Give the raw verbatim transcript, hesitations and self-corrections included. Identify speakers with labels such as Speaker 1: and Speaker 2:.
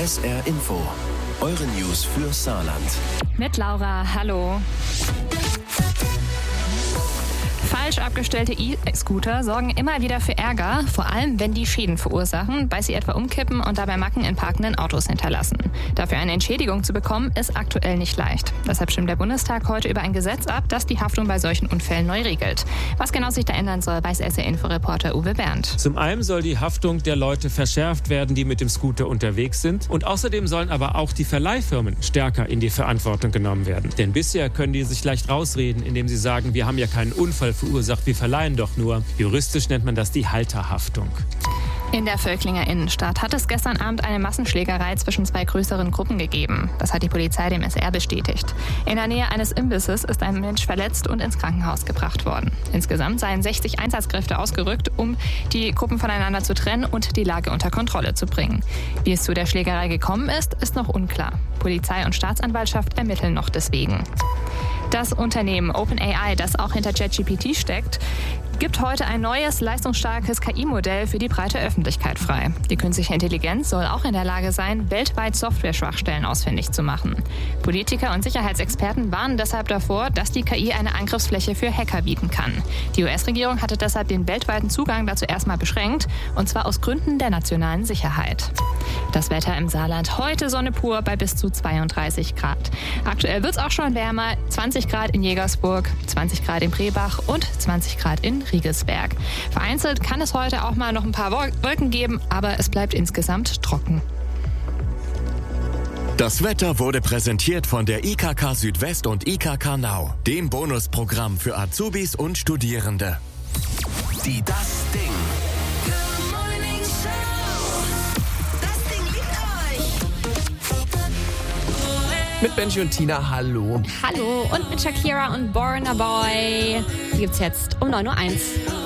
Speaker 1: S R Info, eure News für Saarland.
Speaker 2: Mit Laura, hallo. Falsch abgestellte E-Scooter sorgen immer wieder für Ärger, vor allem wenn die Schäden verursachen, weil sie etwa umkippen und dabei Macken in parkenden Autos hinterlassen. Dafür eine Entschädigung zu bekommen, ist aktuell nicht leicht. Deshalb stimmt der Bundestag heute über ein Gesetz ab, das die Haftung bei solchen Unfällen neu regelt. Was genau sich da ändern soll, weiß S R-Info-Reporter Uwe Bernd.
Speaker 3: Zum einen soll die Haftung der Leute verschärft werden, die mit dem Scooter unterwegs sind. Und außerdem sollen aber auch die Verleihfirmen stärker in die Verantwortung genommen werden. Denn bisher können die sich leicht rausreden, indem sie sagen, wir haben ja keinen Unfall verursacht. Ursacht, wir verleihen doch nur. Juristisch nennt man das die Halterhaftung.
Speaker 2: In der Völklinger Innenstadt hat es gestern Abend eine Massenschlägerei zwischen zwei größeren Gruppen gegeben. Das hat die Polizei dem S R bestätigt. In der Nähe eines Imbisses ist ein Mensch verletzt und ins Krankenhaus gebracht worden. Insgesamt seien sechzig Einsatzkräfte ausgerückt, um die Gruppen voneinander zu trennen und die Lage unter Kontrolle zu bringen. Wie es zu der Schlägerei gekommen ist, ist noch unklar. Polizei und Staatsanwaltschaft ermitteln noch deswegen. Das Unternehmen OpenAI, das auch hinter ChatGPT steckt, gibt heute ein neues, leistungsstarkes K I-Modell für die breite Öffentlichkeit frei. Die künstliche Intelligenz soll auch in der Lage sein, weltweit Software-Schwachstellen ausfindig zu machen. Politiker und Sicherheitsexperten warnen deshalb davor, dass die K I eine Angriffsfläche für Hacker bieten kann. Die U S-Regierung hatte deshalb den weltweiten Zugang dazu erstmal beschränkt, und zwar aus Gründen der nationalen Sicherheit. Das Wetter im Saarland: heute Sonne pur bei bis zu zweiunddreißig Grad. Aktuell wird es auch schon wärmer: zwanzig Grad in Jägersburg, zwanzig Grad in Brebach und zwanzig Grad in Riegelsberg. Vereinzelt kann es heute auch mal noch ein paar Wolken geben, aber es bleibt insgesamt trocken.
Speaker 4: Das Wetter wurde präsentiert von der I K K Südwest und I K K Now, dem Bonusprogramm für Azubis und Studierende.
Speaker 1: Die Das Ding.
Speaker 5: Mit Benji und Tina, hallo.
Speaker 6: Hallo, und mit Shakira und Burna Boy. Die gibt's jetzt um neun Uhr eins.